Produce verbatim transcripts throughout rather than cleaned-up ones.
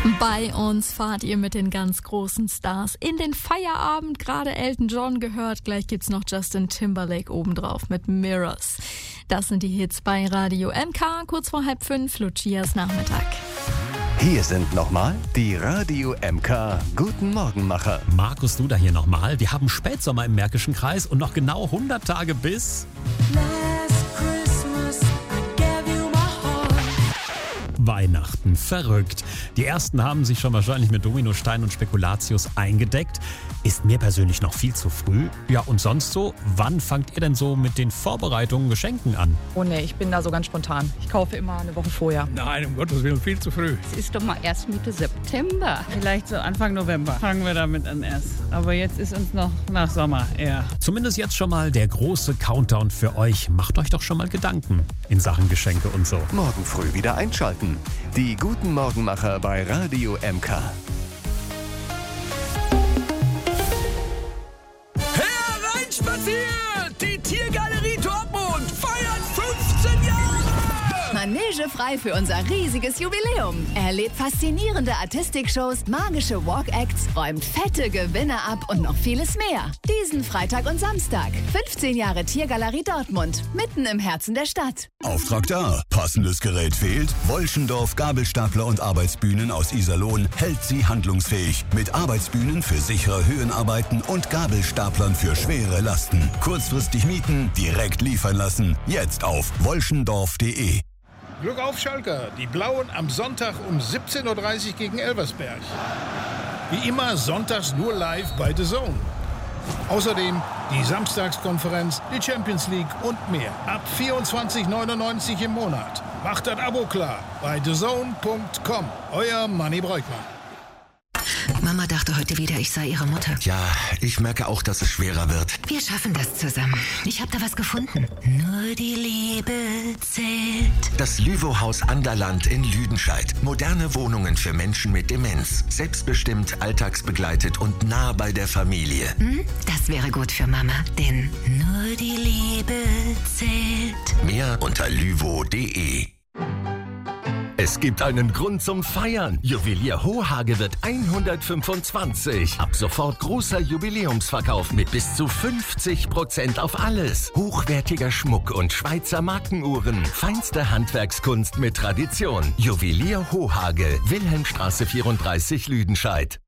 Bei uns fahrt ihr mit den ganz großen Stars in den Feierabend. Gerade Elton John gehört. Gleich gibt's noch Justin Timberlake obendrauf mit Mirrors. Das sind die Hits bei Radio M K. Kurz vor halb fünf, Lucias Nachmittag. Hier sind nochmal die Radio M K Guten Morgenmacher. Markus Duda hier nochmal. Wir haben Spätsommer im Märkischen Kreis und noch genau hundert Tage bis Weihnachten. Verrückt. Die ersten haben sich schon wahrscheinlich mit Dominostein und Spekulatius eingedeckt. Ist mir persönlich noch viel zu früh. Ja, und sonst so? Wann fangt ihr denn so mit den Vorbereitungen, Geschenken an? Oh ne, ich bin da so ganz spontan. Ich kaufe immer eine Woche vorher. Nein, um Gottes Willen, viel zu früh. Es ist doch mal erst Mitte September. Vielleicht so Anfang November fangen wir damit an erst. Aber jetzt ist uns noch nach Sommer eher. Zumindest jetzt schon mal der große Countdown für euch. Macht euch doch schon mal Gedanken in Sachen Geschenke und so. Morgen früh wieder einschalten. Die Guten Morgenmacher bei Radio M K. Hereinspaziert! Die Tiergalerie Dortmund feiert fünfzehn Jahre! Manege frei für unser riesiges Jubiläum. Erlebt faszinierende Artistikshows, magische Walk-Acts, räumt fette Gewinne ab und noch vieles mehr. Diesen Freitag und Samstag. fünfzehn Jahre Tiergalerie Dortmund. Mitten im Herzen der Stadt. Auftrag da. Passendes Gerät fehlt? Wolschendorf Gabelstapler und Arbeitsbühnen aus Iserlohn hält Sie handlungsfähig. Mit Arbeitsbühnen für sichere Höhenarbeiten und Gabelstaplern für schwere Lasten. Kurzfristig mieten, direkt liefern lassen. Jetzt auf wolschendorf punkt de. Glück auf, Schalker. Die Blauen am Sonntag um siebzehn Uhr dreißig gegen Elversberg. Wie immer sonntags nur live bei The Zone. Außerdem die Samstagskonferenz, die Champions League und mehr. Ab vierundzwanzig neunundneunzig im Monat. Macht das Abo klar bei the zone punkt com. Euer Manni Breukmann. Mama dachte heute wieder, ich sei ihre Mutter. Ja, ich merke auch, dass es schwerer wird. Wir schaffen das zusammen. Ich habe da was gefunden. Nur die Liebe zählt. Das Lüvo-Haus Anderland in Lüdenscheid. Moderne Wohnungen für Menschen mit Demenz. Selbstbestimmt, alltagsbegleitet und nah bei der Familie. Hm? Das wäre gut für Mama, denn nur die Liebe zählt. Mehr unter lüvo punkt de. Es gibt einen Grund zum Feiern. Juwelier Hohage wird hundertfünfundzwanzig. Ab sofort großer Jubiläumsverkauf mit bis zu fünfzig Prozent auf alles. Hochwertiger Schmuck und Schweizer Markenuhren. Feinste Handwerkskunst mit Tradition. Juwelier Hohage, Wilhelmstraße vierunddreißig, Lüdenscheid.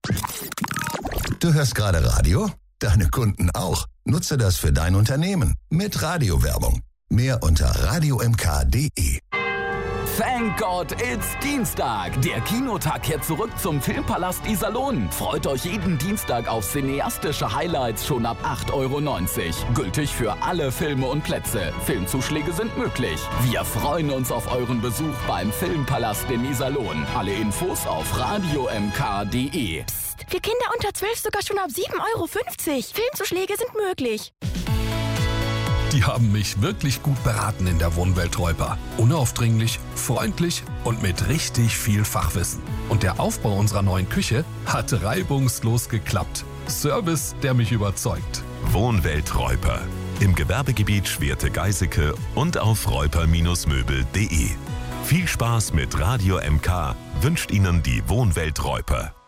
Du hörst gerade Radio? Deine Kunden auch. Nutze das für dein Unternehmen. Mit Radiowerbung. Mehr unter radio m k punkt de. Thank God it's Dienstag. Der Kinotag kehrt zurück zum Filmpalast Iserlohn. Freut euch jeden Dienstag auf cineastische Highlights schon ab acht Euro neunzig. Gültig für alle Filme und Plätze. Filmzuschläge sind möglich. Wir freuen uns auf euren Besuch beim Filmpalast in Iserlohn. Alle Infos auf radio m k punkt de. Psst, für Kinder unter zwölf sogar schon ab sieben Euro fünfzig. Filmzuschläge sind möglich. Die haben mich wirklich gut beraten in der Wohnwelt Reuper. Unaufdringlich, freundlich und mit richtig viel Fachwissen. Und der Aufbau unserer neuen Küche hat reibungslos geklappt. Service, der mich überzeugt. Wohnwelt Reuper. Im Gewerbegebiet Schwerte-Geiseke und auf reuper Möbel punkt de. Viel Spaß mit Radio M K wünscht Ihnen die Wohnwelt Reuper.